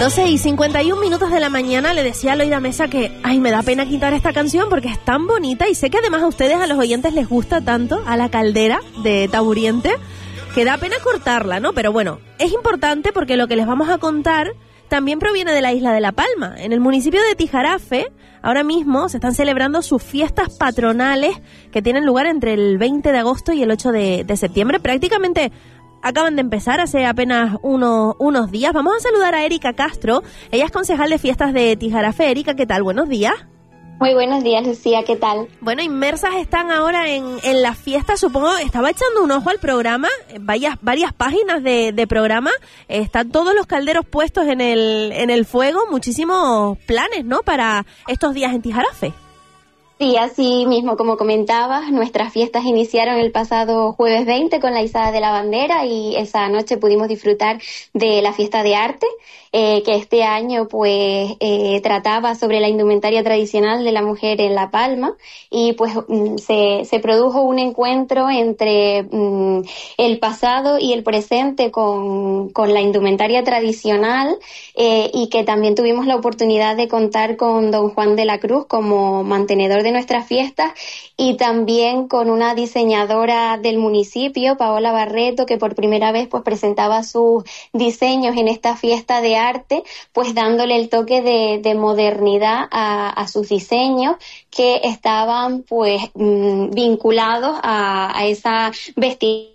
12:51 de la mañana. Le decía a Loida Mesa que me da pena quitar esta canción porque es tan bonita y sé que además a ustedes, a los oyentes, les gusta tanto, a La Caldera de Taburiente, que da pena cortarla, ¿no? Pero bueno, es importante porque lo que les vamos a contar también proviene de la isla de La Palma. En el municipio de Tijarafe, ahora mismo se están celebrando sus fiestas patronales que tienen lugar entre el 20 de agosto y el 8 de septiembre. Prácticamente acaban de empezar hace apenas unos días. Vamos a saludar a Erika Castro. Ella es concejal de fiestas de Tijarafe. Erika, ¿qué tal? Buenos días. Muy buenos días, Lucía, ¿qué tal? Bueno, inmersas están ahora en las fiestas, supongo. Estaba echando un ojo al programa, varias páginas de programa. Están todos los calderos puestos en el fuego, muchísimos planes, ¿no?, para estos días en Tijarafe. Sí, así mismo, como comentabas, nuestras fiestas iniciaron el pasado jueves 20 con la izada de la bandera y esa noche pudimos disfrutar de la fiesta de arte, que este año pues trataba sobre la indumentaria tradicional de la mujer en La Palma y pues se produjo un encuentro entre el pasado y el presente con la indumentaria tradicional y que también tuvimos la oportunidad de contar con don Juan de la Cruz como mantenedor de nuestras fiestas y también con una diseñadora del municipio, Paola Barreto, que por primera vez pues presentaba sus diseños en esta fiesta de arte, pues dándole el toque de modernidad a sus diseños que estaban pues vinculados a esa vestimenta.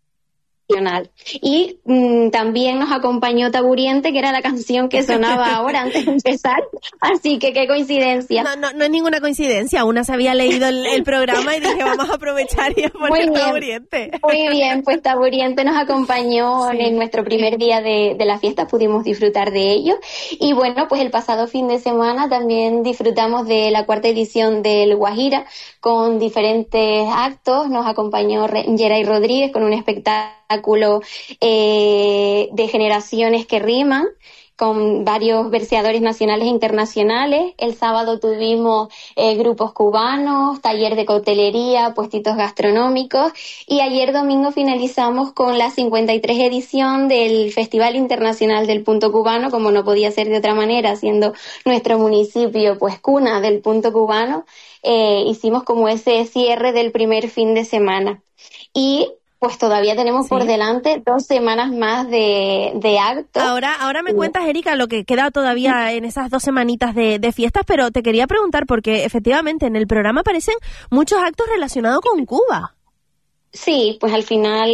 Y también nos acompañó Taburiente, que era la canción que sonaba ahora antes de empezar, así que qué coincidencia. No es ninguna coincidencia, una se había leído el programa y dije vamos a aprovechar y a poner Taburiente. Muy bien, pues Taburiente nos acompañó en nuestro primer día de la fiesta, pudimos disfrutar de ello y bueno, pues el pasado fin de semana también disfrutamos de la 4ª edición del Guajira con diferentes actos. Nos acompañó Geray Rodríguez con un espectáculo de generaciones que riman, con varios verseadores nacionales e internacionales. El sábado tuvimos grupos cubanos, taller de coctelería, puestitos gastronómicos y ayer domingo finalizamos con la 53 edición del Festival Internacional del Punto Cubano, como no podía ser de otra manera, siendo nuestro municipio pues cuna del punto cubano. Hicimos como ese cierre del primer fin de semana y pues todavía tenemos por delante 2 semanas más de actos. Ahora me cuentas, Erika, lo que queda todavía en esas 2 semanitas de fiestas, pero te quería preguntar, porque efectivamente en el programa aparecen muchos actos relacionados con Cuba. Sí, pues al final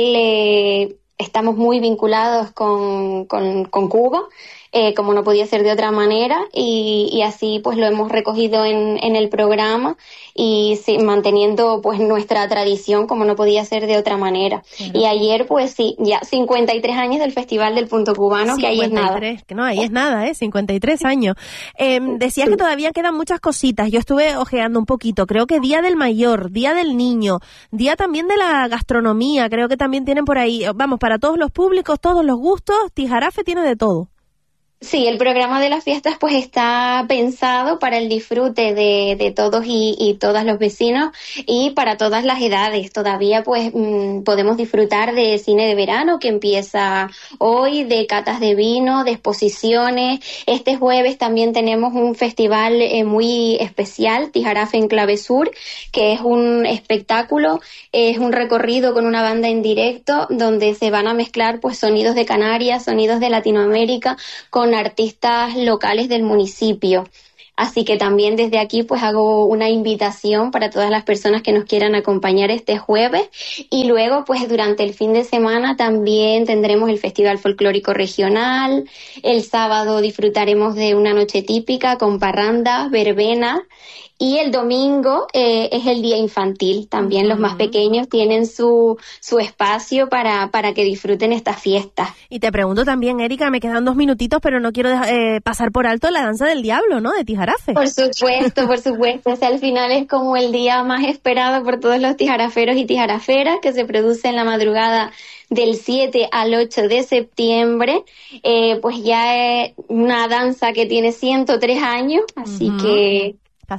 estamos muy vinculados con Cuba, como no podía ser de otra manera, y así pues lo hemos recogido en el programa y sí, manteniendo pues nuestra tradición como no podía ser de otra manera. Y ayer pues sí, ya 53 años del Festival del Punto Cubano, 53, que ahí es nada. Que no, ahí es nada, 53 años. Decías que todavía quedan muchas cositas, yo estuve ojeando un poquito, creo que Día del Mayor, Día del Niño, Día también de la Gastronomía, creo que también tienen por ahí, vamos, para todos los públicos, todos los gustos, Tijarafe tiene de todo. Sí, el programa de las fiestas pues está pensado para el disfrute de todos y todas los vecinos y para todas las edades. Todavía pues podemos disfrutar de cine de verano que empieza hoy, de catas de vino, de exposiciones. Este jueves también tenemos un festival muy especial, Tijarafe en Clave Sur, que es un espectáculo, es un recorrido con una banda en directo donde se van a mezclar pues sonidos de Canarias, sonidos de Latinoamérica con artistas locales del municipio. Así que también desde aquí pues hago una invitación para todas las personas que nos quieran acompañar este jueves y luego pues durante el fin de semana también tendremos el Festival Folclórico Regional. El sábado disfrutaremos de una noche típica con parrandas, verbenas. Y el domingo es el día infantil. También los más pequeños tienen su espacio para que disfruten estas fiestas. Y te pregunto también, Erika, me quedan 2 minutitos, pero no quiero pasar por alto la danza del diablo, ¿no?, de Tijarafe. Por supuesto, por supuesto. O sea, al final es como el día más esperado por todos los tijaraferos y tijaraferas, que se produce en la madrugada del 7 al 8 de septiembre. Pues ya es una danza que tiene 103 años, así que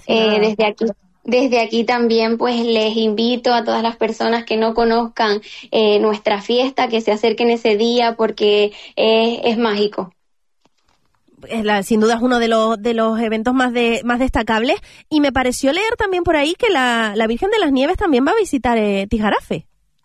desde aquí también pues les invito a todas las personas que no conozcan nuestra fiesta que se acerquen ese día porque es mágico. sin duda es uno de los eventos más destacables, y me pareció leer también por ahí que la Virgen de las Nieves también va a visitar Tijarafe.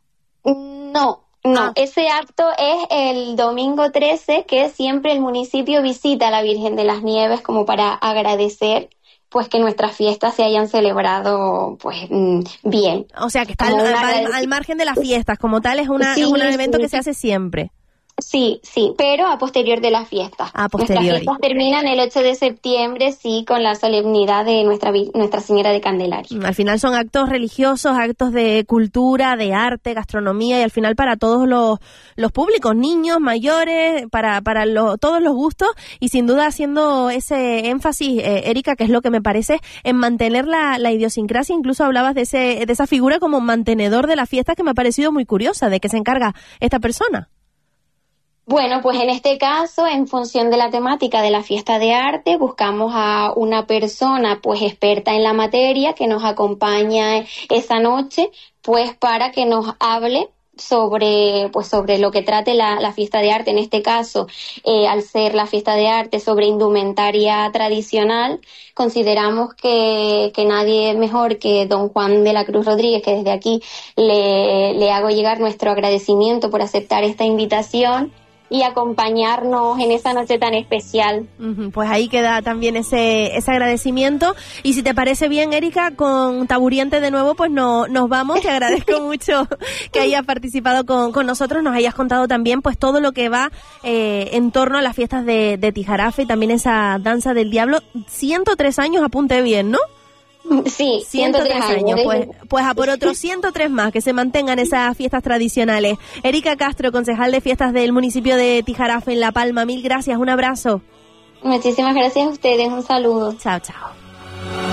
No, ese acto es el domingo 13, que siempre el municipio visita a la Virgen de las Nieves como para agradecer pues que nuestras fiestas se hayan celebrado pues bien. O sea que está al margen de las fiestas, como tal es un evento que se hace siempre. Sí, pero a posterior de las fiestas. Nuestras fiestas terminan el 8 de septiembre, sí, con la solemnidad de Nuestra Señora de Candelaria. Al final son actos religiosos, actos de cultura, de arte, gastronomía, y al final para todos los públicos, niños, mayores, para todos los gustos, y sin duda haciendo ese énfasis, Erika, que es lo que me parece, en mantener la idiosincrasia. Incluso hablabas de esa figura como mantenedor de la fiesta, que me ha parecido muy curiosa, de que se encarga esta persona. Bueno, pues en este caso, en función de la temática de la fiesta de arte, buscamos a una persona pues experta en la materia que nos acompaña esa noche, pues para que nos hable sobre lo que trate la fiesta de arte. En este caso, al ser la fiesta de arte sobre indumentaria tradicional, consideramos que nadie mejor que don Juan de la Cruz Rodríguez, que desde aquí le hago llegar nuestro agradecimiento por aceptar esta invitación y acompañarnos en esa noche tan especial. Pues ahí queda también ese agradecimiento. Y si te parece bien, Erika, con Taburiente de nuevo, pues nos vamos. Te agradezco mucho que hayas participado con nosotros, nos hayas contado también pues todo lo que va en torno a las fiestas de Tijarafe y también esa danza del diablo. 103 años, apunte bien, ¿no? Sí, 103 años. Pues a por otros 103 más, que se mantengan esas fiestas tradicionales. Erika Castro, concejal de fiestas del municipio de Tijarafe en La Palma, mil gracias, un abrazo. Muchísimas gracias a ustedes, un saludo. Chao, chao.